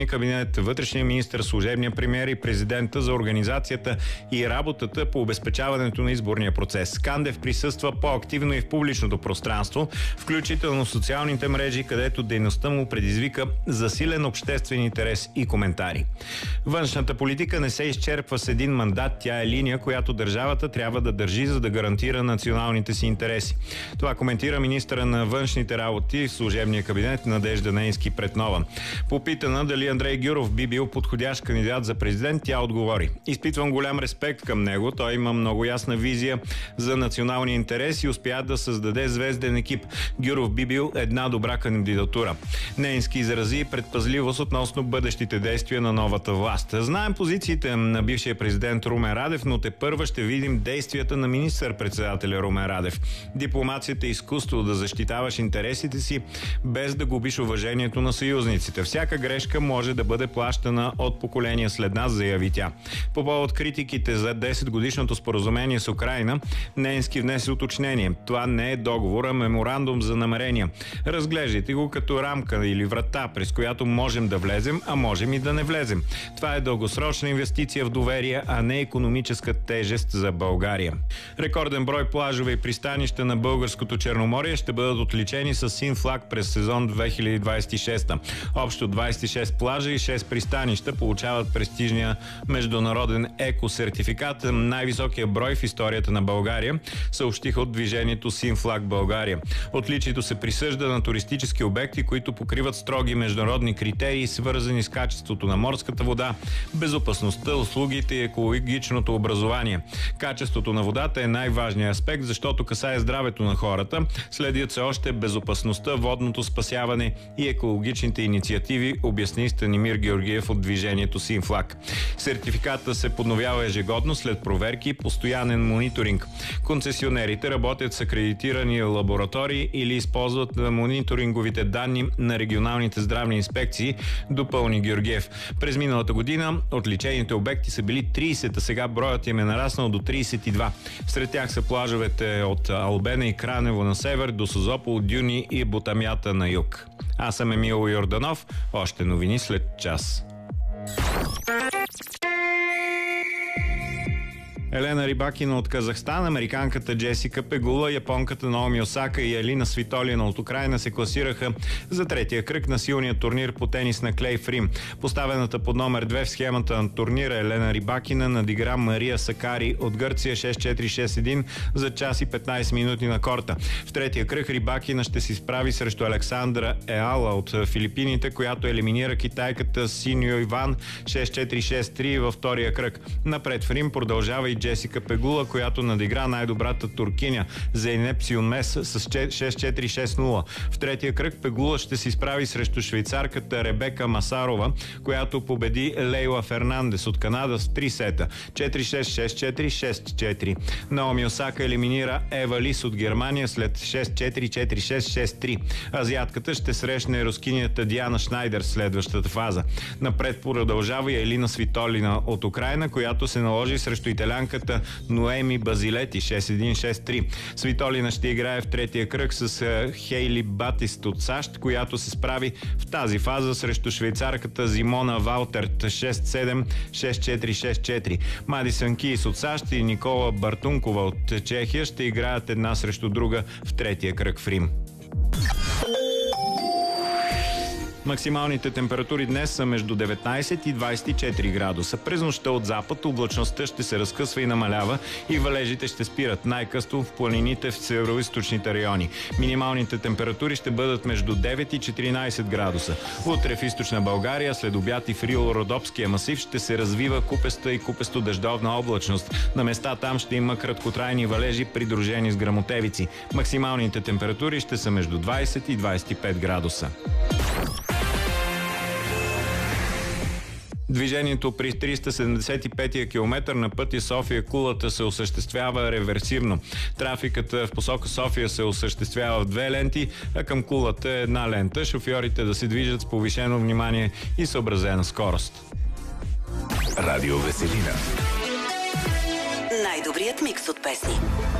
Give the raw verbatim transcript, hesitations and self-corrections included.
кабинет, вътрешния министър, служебния премиер и президента за организацията и работата по обезпечаването на изборния процес. Кандев присъства по-активно и в публичното пространство, включително в социалните мрежи, където дейността му предизвика засилен обществен интерес и коментари. Външната политика не се изчерпва с един мандат, тя е линия, която държавата трябва да държи, за да гарантира националните си интереси. Това коментира министъра на външните работи в служебния кабинет Надежда Нейнски пред Нова. Попитана дали Андрей Гюров би бил подходящ кандидат за президент, тя отговори: изпитвам голям респект към него, той има много ясна визия за националния интерес и успя да създаде звезден екип. Гюров би бил една добра кандидатура. Нейнски изрази предпазливост относно бъдещите действия на новата власт. Знаем позициите на бившия президент Румен Радев, но тепърва ще видим действията на министър-председателя Румен Радев. Дипломацията е изкуство да защитаваш интересите си, без да губиш уважението на съюзниците. Всяка грешка може да бъде плащана от поколения след нас, заяви тя. По повод критиките за десетгодишното споразумение с Украйна, Нейнски внесе уточнение. Това не е договор, а меморандум за намерения. Разглеждайте го като рамка или врата, през която можем да влезем, а можем и да не влезем. Това е дългосрочна инвестиция в доверие, а не икономическа тежест за България. Рекорден брой плажове и пристанища на българското Черноморие ще бъдат отличени с син флаг през сезон две хиляди двадесет и шеста. Общо двадесет и шест плажа и шест пристанища получават престижния международен еко-сертификат, най-високия брой в историята на България, съобщиха от движението Син флаг България. Отличието се присъжда на туристически обекти, които покриват строги международни критерии, свързани с качеството на морската вода, безопасността, услугите и екологичното образование. Качеството на водата е най-важният аспект, защото касае здравето на хората. Следят се още безопасността, водното спасяване и екологичните инициативи, обясни Станимир Георгиев от движението Син флаг. Сертификата се подновява ежегодно след проверки и постоянен мониторинг. Концесионерите работят с акредитирани лаборатории или използват мониторинговите данни на регионалните здравни инспекции, допълни Георгиев. През миналата година отличените обекти са били тридесет, а сега броят им е нараснал до тридесет и два. Сред тях са плажовете от Албена и Кранево на север до Созопол, Дюни и Ботамята на юг. Аз съм Емил Йорданов. Още новини след час. Елена Рибакина от Казахстан, американката Джесика Пегула, японката Наоми Осака и Елина Свитолина от Украйна се класираха за третия кръг на силния турнир по тенис на клей в Рим. Поставената под номер две в схемата на турнира Елена Рибакина надигра Мария Сакари от Гърция шест четири шест един за час и петнадесет минути на корта. В третия кръг Рибакина ще се изправи срещу Александра Еала от Филипините, която елиминира китайката Синьо Иван шест четири шест три във втория кръг. Напред в Рим продължава и Джесика Пегула, която надигра най-добрата туркиня Зейнеп Сюнмес с шест четири шест нула. В третия кръг Пегула ще се изправи срещу швейцарката Ребека Масарова, която победи Лейла Фернандес от Канада с три сета четири шест шест четири шест четири. Наоми Осака елиминира Ева Лис от Германия след шест четири четири шест шест три. Азиатката ще срещне рускинята Диана Шнайдер в следващата фаза. Напред продължава и Елина Свитолина от Украйна, която се наложи срещу италянката Ноеми Базилети шест един шест три. Свитолина ще играе в третия кръг с Хейли Батист от САЩ, която се справи в тази фаза срещу швейцарката Зимона Валтерт шест седем шест четири шест четири. Мадисън Кийс от САЩ и Никола Бартункова от Чехия ще играят една срещу друга в третия кръг в Рим. Максималните температури днес са между деветнадесет и двадесет и четири градуса. През нощта от запад облачността ще се разкъсва и намалява и валежите ще спират най-късно в планините в североизточните райони. Минималните температури ще бъдат между девет и четиринадесет градуса. Утре в източна България, след обяд и в Рило-Родопския масив ще се развива купеста и купесто-дъждовна облачност. На места там ще има краткотрайни валежи, придружени с гръмотевици. Максималните температури ще са между двадесет и двадесет и пет градуса. Движението при триста седемдесет и петия километър на пътя София-Кулата се осъществява реверсивно. Трафикът в посока София се осъществява в две ленти, а към Кулата е една лента. Шофьорите да се движат с повишено внимание и съобразена скорост. Радио Веселина. Най-добрият микс от песни.